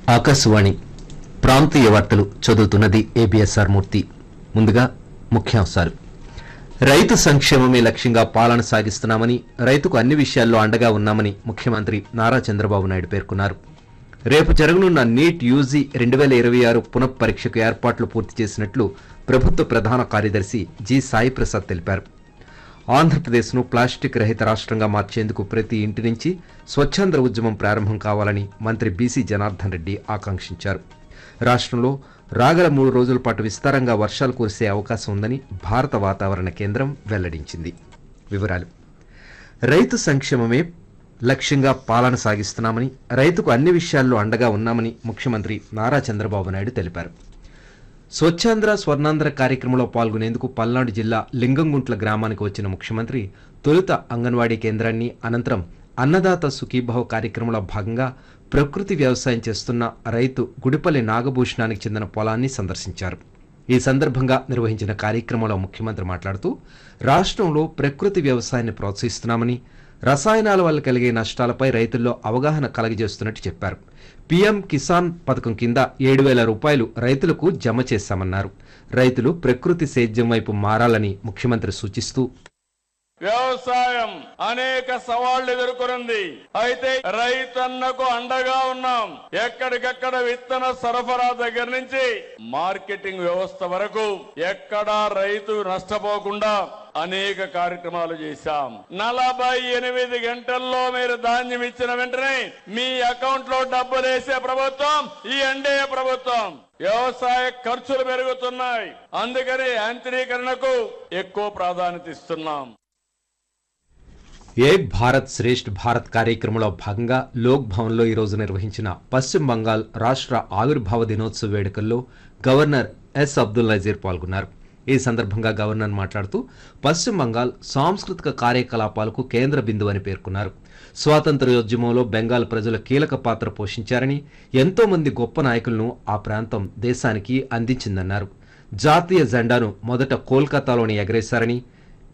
ఆకాశవాణి ప్రాంతీయ వార్తలు చదువుతున్నది ఏబిఎస్ఆర్ మూర్తి. ముందుగా ముఖ్యాంశాలు. రైతు సంక్షేమమే లక్ష్యంగా పాలన సాగిస్తున్నామని, రైతుకు అన్ని విషయాల్లో అండగా ఉన్నామని ముఖ్యమంత్రి నారా చంద్రబాబు నాయుడు పేర్కొన్నారు. రేపు జరగనున్న నీట్ యూజీ 2026 పునఃపరీక్షకు ఏర్పాట్లు పూర్తి చేసినట్లు ప్రభుత్వ ప్రధాన కార్యదర్శి జి సాయి ప్రసాద్ తెలిపారు. ఆంధ్రప్రదేశ్ను ప్లాస్టిక్ రహిత రాష్ట్రంగా మార్చేందుకు ప్రతి ఇంటి నుంచి స్వచ్ఛంద ఉద్యమం ప్రారంభం కావాలని మంత్రి బీసీ జనార్దన్ రెడ్డి ఆకాంక్షించారు. రాష్ట్రంలో రాగల 3 రోజుల పాటు విస్తారంగా వర్షాలు కురిసే అవకాశం ఉందని భారత వాతావరణ కేంద్రం వెల్లడించింది. వివరాలు. రైతు సంక్షేమమే లక్ష్యంగా పాలన సాగిస్తున్నామని, రైతుకు అన్ని విషయాల్లో అండగా ఉన్నామని ముఖ్యమంత్రి నారా చంద్రబాబు నాయుడు తెలిపారు. స్వచ్ఛాంధ్ర స్వర్ణాంధ్ర కార్యక్రమంలో పాల్గొనేందుకు పల్నాడు జిల్లా లింగంగుంట్ల గ్రామానికి వచ్చిన ముఖ్యమంత్రి తొలుత అంగన్వాడీ కేంద్రాన్ని, అనంతరం అన్నదాత సుఖీభావ కార్యక్రమంలో భాగంగా ప్రకృతి వ్యవసాయం చేస్తున్న రైతు గుడిపల్లి నాగభూషణానికి చెందిన పొలాన్ని సందర్శించారు. ఈ సందర్భంగా నిర్వహించిన కార్యక్రమంలో ముఖ్యమంత్రి మాట్లాడుతూ, రాష్ట్రంలో ప్రకృతి వ్యవసాయాన్ని ప్రోత్సహిస్తున్నామని, రసాయనాల వల్ల కలిగే నష్టాలపై రైతుల్లో అవగాహన కలగజేస్తున్నట్టు చెప్పారు. పీఎం కిసాన్ పథకం కింద 7,000 రూపాయలు రైతులకు జమ చేశామన్నారు. రైతులు ప్రకృతి సేద్యం వైపు మారాలని ముఖ్యమంత్రి సూచిస్తూ, వ్యవసాయం అనేక సవాళ్లు ఎదుర్కొంది. అయితే రైతన్నకు అండగా ఉన్నాం. ఎక్కడికక్కడ విత్తన సరఫరా దగ్గర నుంచి మార్కెటింగ్ వ్యవస్థ వరకు ఎక్కడా రైతు నష్టపోకుండా అనేక కార్యక్రమాలు చేశాం. 48 గంటల్లో మీరు ధాన్యం ఇచ్చిన వెంటనే మీ అకౌంట్ లో డబ్బులు వేసే ప్రభుత్వం ఈ ఎన్డీఏ ప్రభుత్వం. వ్యవసాయ ఖర్చులు పెరుగుతున్నాయి, అందుకని యాంత్రీకరణకు ఎక్కువ ప్రాధాన్యత ఇస్తున్నాం. ఏక్ భారత్ శ్రేష్ఠ్ భారత్ కార్యక్రమంలో భాగంగా లోక్ భవన్లో ఈరోజు నిర్వహించిన పశ్చిమ బంగాల్ రాష్ట్ర ఆవిర్భావ దినోత్సవ వేడుకల్లో గవర్నర్ ఎస్ అబ్దుల్ నజీర్ పాల్గొన్నారు. ఈ సందర్భంగా గవర్నర్ మాట్లాడుతూ, పశ్చిమ బంగాల్ సాంస్కృతిక కార్యకలాపాలకు కేంద్ర బిందువు అని పేర్కొన్నారు. స్వాతంత్ర్యోద్యమంలో బెంగాల్ ప్రజలు కీలక పాత్ర పోషించారని, ఎంతో మంది గొప్ప నాయకులను ఆ ప్రాంతం దేశానికి అందించిందన్నారు. జాతీయ జెండాను మొదట కోల్కతాలోని ఎగరేశారని,